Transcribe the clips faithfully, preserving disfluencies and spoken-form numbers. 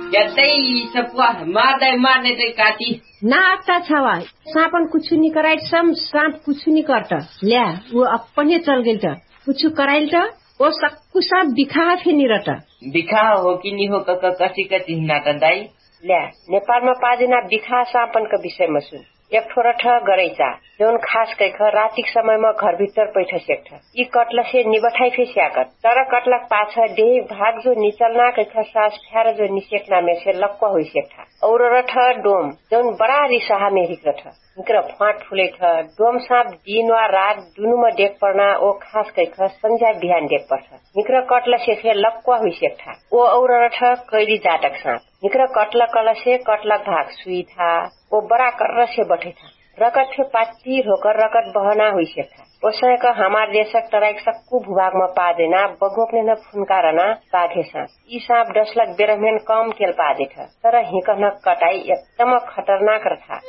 यतै सपुआ मार्दै मार्दै तै काटी ना आता छवा सापन कुछ नहीं कराई सम सांप कुछ नहीं करता ल्या वो अपने चल गेल त कुछ कराइल त ओ सक्कु सांप बिखा फेनि रट बिखा हो कि नि हो क कसी कति हिना त दाई ल्या नेपालमा पादिना बिखा सापनको विषयमा सुन एक ठोरठ गरैचा जौन खास कैख रातिक समयमा घर भित्र पैठ सेक्ठ यी कटलसे निबठाई फे स्याकत तर कटलक पाछ देह भाग जो निचलना कैख सास फ्यार जो निसेक्ना में से लक्क होइ सेक्ठा और रठ डोम जौन बड़ा रिसाहा मेरिक रठ निकर फाट फुलेठ डोम साप दिन वा रात दुनुमा डेक पर्ना ओ खास कैख संझा बिहान डेक पर्छ निकर कटलसे फे लक्क होइ सेक्ठा ओ और रठ कैली जाटक साप निकर कटल कलसे कटलक भाग सुई था ओ बड़ा कर से बैठे था रकत फे पाती होकर रकत बहना हुई से था ओसय का हमार देशक तराइक सक्कु भूभाग में पा देना बगोपने न फुनकारना पाधे सांप ई सांप दसलक बेरमेन कम केल पादे था तर हिकन कटाई एकदम खतरनाक रहा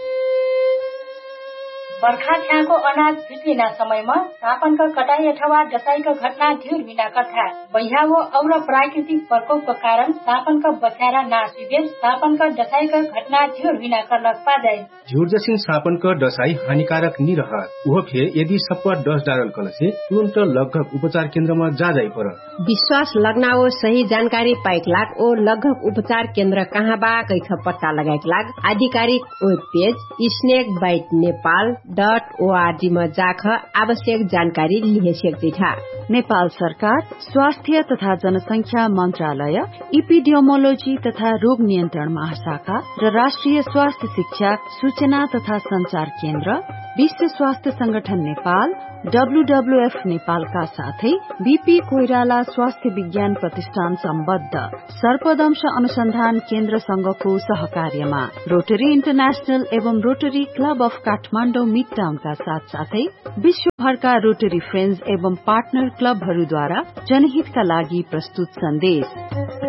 बर्खा छ्याको अनाज फिटिना समयमा सापनको कटाई अथवा डसाईको घटना धिर बिना कथा बह्यावो और प्राकृतिक प्रकोपको कारण सापनको बचारा नासिबेस सापनको डसाईको घटना धिर बिना करलक पादै झुर जसिन सापनको डसाई हानिकारक नि रह उहो फे यदि सप्पा डस डारल कलसे तुरन्त लगभग उपचार केन्द्रमा जा जाई पर विश्वास लगनाओ सही जानकारी पाइक लाग ओ लगभग उपचार केन्द्र कहाँ बा कैख पत्ता लगाइक लाग आधिकारिक web page snake bite Nepal dot ORG में जाख आवश्यक जानकारी लिहे सक्दै छ नेपाल सरकार स्वास्थ्य तथा जनसंख्या मन्त्रालय इपिडियोमोलोजी तथा रोग नियन्त्रण महाशाखा र राष्ट्रिय स्वास्थ्य शिक्षा सूचना तथा संचार केन्द्र विश्व स्वास्थ्य संगठन नेपाल डब्ल्यूडब्ल्यूएफ नेपालका साथै बीपी कोइराला स्वास्थ्य विज्ञान प्रतिष्ठान सम्बद्ध सर्पदंश अनुसन्धान केन्द्र संघको सहकार्यमा रोटरी इन्टरनेशनल एवं rotary club of Kathmandu mid टाउनका साथ साथै विश्वभरका रोटरी फ्रेन्ड्स एवं पार्टनर क्लबहरूद्वारा जनहितका लागि प्रस्तुत सन्देश।